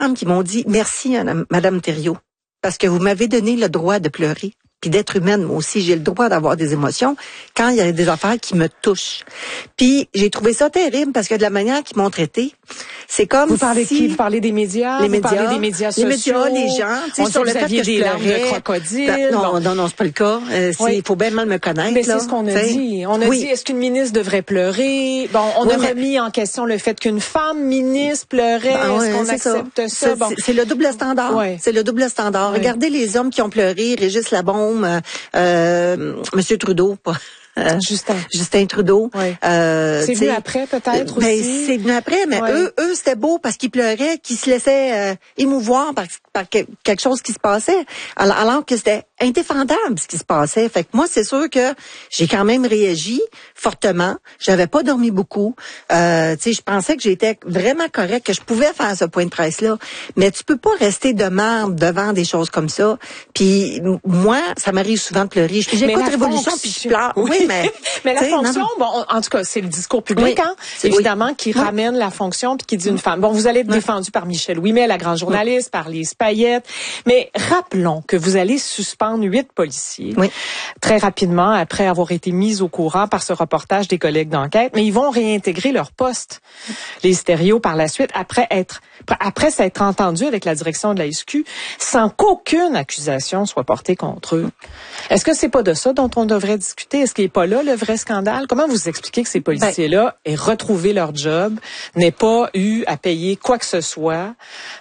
femmes qui m'ont dit merci, Madame Thériault, parce que vous m'avez donné le droit de pleurer. Puis d'être humaine, moi aussi, j'ai le droit d'avoir des émotions quand il y a des affaires qui me touchent. Puis j'ai trouvé ça terrible parce que de la manière qu'ils m'ont traité, c'est comme vous parlez si... qui? Vous parlez des médias? Les vous médias, parlez des médias sociaux? Les médias, les gens. On sur le fait que des larmes de crocodile. Non, c'est pas le cas. Il faut bien mal me connaître. Mais c'est ce qu'on a dit. On a dit, est-ce qu'une ministre devrait pleurer? Bon, on a remis en question le fait qu'une femme ministre pleurait. Est-ce qu'on accepte ça? C'est le double standard. C'est le double standard. Regardez les hommes qui ont pleuré, Régis Labaume, Monsieur Trudeau, pas... Justin Trudeau. C'est venu après, peut-être, aussi? C'est venu après, mais eux, c'était beau parce qu'ils pleuraient, qu'ils se laissaient émouvoir par quelque chose qui se passait, alors que c'était indéfendable ce qui se passait. Fait que moi, c'est sûr que j'ai quand même réagi fortement. J'avais pas dormi beaucoup. Je pensais que j'étais vraiment correct, que je pouvais faire ce point de presse-là. Mais tu peux pas rester de marde devant des choses comme ça. Puis moi, ça m'arrive souvent de pleurer. J'écoute Révolution puis je pleure. Oui, mais la fonction, en tout cas, c'est le discours public, évidemment, qui ramène la fonction puis qui dit une femme. Bon, vous allez être défendu par Michel Ouimet, la grande journaliste, par Lise Payette. Mais rappelons que vous allez suspendre 8 policiers très rapidement après avoir été mis au courant par ce reportage des collègues d'enquête. Mais ils vont réintégrer leur poste, les Thériault, par la suite, après s'être entendus avec la direction de la SQ, sans qu'aucune accusation soit portée contre eux. Est-ce que c'est pas de ça dont on devrait discuter? Est-ce qu'il n'est pas là le vrai scandale? Comment vous expliquez que ces policiers-là aient retrouvé leur job, n'aient pas eu à payer quoi que ce soit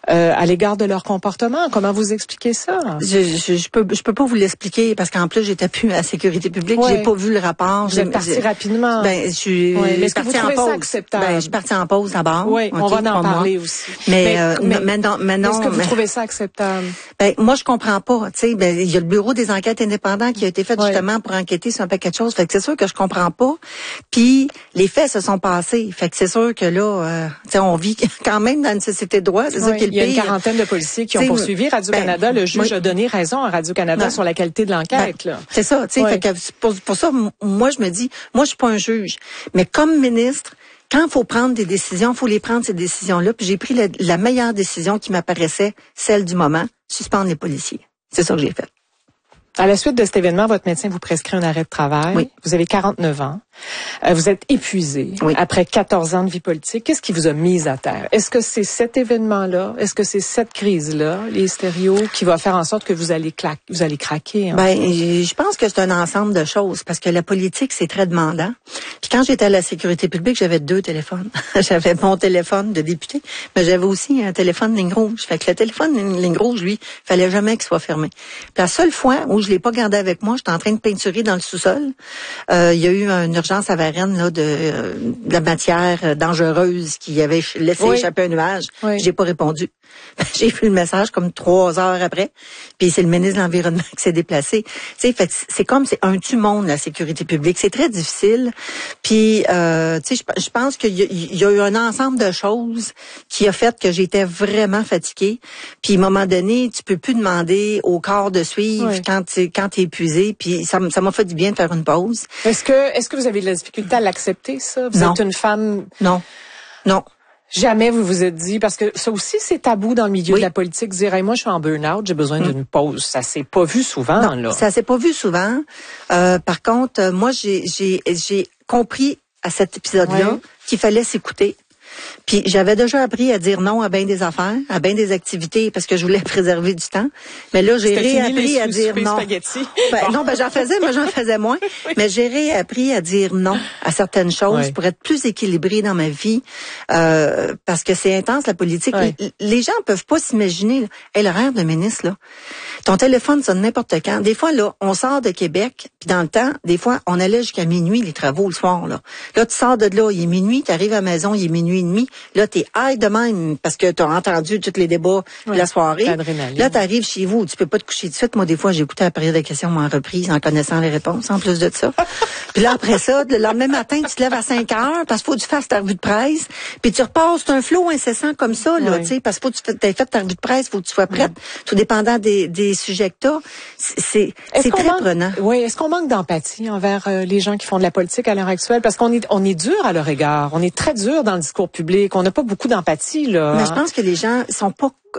à l'égard de leur comportement? Comment vous expliquez ça? Je peux pas vous l'expliquer parce qu'en plus j'étais plus à la sécurité publique, j'ai pas vu le rapport. Vous êtes parti rapidement. Je suis partie en pause. Je suis partie en pause d'abord. Oui, on va en parler aussi. Mais non. Est-ce que vous trouvez ça acceptable? Moi je comprends pas. Il y a le bureau des enquêtes indépendants qui a été fait justement pour enquêter sur un paquet de choses. Fait que c'est sûr que je comprends pas. Puis les faits se sont passés. Fait que c'est sûr que là, on vit quand même dans une société de droit. C'est ça qui est le pire. Il y a une quarantaine de policiers qui ont poursuivi Radio-Canada. Le juge a donné raison à Radio-Canada sur la qualité de l'enquête. C'est ça. Fait que pour ça, moi je me dis, moi je suis pas un juge, mais comme ministre, quand il faut prendre des décisions, il faut les prendre ces décisions-là. Puis j'ai pris la meilleure décision qui m'apparaissait, celle du moment, suspendre les policiers. C'est ça que j'ai fait. À la suite de cet événement, votre médecin vous prescrit un arrêt de travail. Oui. Vous avez 49 ans. Vous êtes épuisé après 14 ans de vie politique. Qu'est-ce qui vous a mis à terre? Est-ce que c'est cet événement-là? Est-ce que c'est cette crise-là, les Thériault, qui va faire en sorte que vous allez craquer? Je pense que c'est un ensemble de choses parce que la politique, c'est très demandant. Puis quand j'étais à la sécurité publique, j'avais 2 téléphones. J'avais mon téléphone de député, mais j'avais aussi un téléphone ligne rouge. Fait que le téléphone ligne rouge, lui, fallait jamais qu'il soit fermé. Puis la seule fois où je l'ai pas gardé avec moi, j'étais en train de peinturer dans le sous-sol. Il y a eu une urgence à Varennes là, de la matière dangereuse qui avait laissé échapper un nuage. J'ai pas répondu. J'ai vu le message comme 3 heures après. Puis c'est le ministre de l'Environnement qui s'est déplacé. C'est comme c'est un tue-monde la sécurité publique. C'est très difficile. Puis je pense qu'il y a eu un ensemble de choses qui a fait que j'étais vraiment fatiguée. Puis à un moment donné, tu peux plus demander au corps de suivre quand t'es épuisé. Puis ça m'a fait du bien de faire une pause. Est-ce que vous avez de la difficulté à l'accepter, ça? Vous êtes une femme... Non. Jamais vous vous êtes dit, parce que ça aussi c'est tabou dans le milieu de la politique, dire hey, moi je suis en burn-out, j'ai besoin d'une pause. Ça s'est pas vu souvent. Non, là. Ça s'est pas vu souvent. Par contre, moi j'ai compris à cet épisode-là qu'il fallait s'écouter. Puis j'avais déjà appris à dire non à bien des affaires, à bien des activités parce que je voulais préserver du temps. Mais là, j'ai réappris à dire non. Non, j'en faisais, mais j'en faisais moins. Mais j'ai réappris à dire non à certaines choses pour être plus équilibrée dans ma vie. Parce que c'est intense, la politique. Les gens peuvent pas s'imaginer, l'horaire de ministre, là. Ton téléphone sonne n'importe quand. Des fois, là, on sort de Québec, puis dans le temps, des fois, on allait jusqu'à minuit les travaux le soir, là. Là, tu sors de là, il est minuit, tu arrives à la maison, il est minuit et demi. Là, t'es high de même parce que t'as entendu tous les débats de la soirée. Là, t'arrives chez vous, tu peux pas te coucher de suite. Moi, des fois, j'ai écouté la période de questions en reprise en connaissant les réponses, en plus de ça. Puis là, après ça, le lendemain matin, tu te lèves à 5 heures parce qu'il faut que tu fasses ta revue de presse. Puis tu repasses, c'est un flot incessant comme ça, là, tu sais, parce qu'il faut que tu aies fait ta revue de presse, il faut que tu sois prête, tout dépendant des sujets que t'as. C'est très prenant. Oui, est-ce qu'on manque d'empathie envers les gens qui font de la politique à l'heure actuelle? Parce qu'on est dur à leur égard. On est très dur dans le discours public. On n'a pas beaucoup d'empathie, là. Mais je pense que les gens sont pas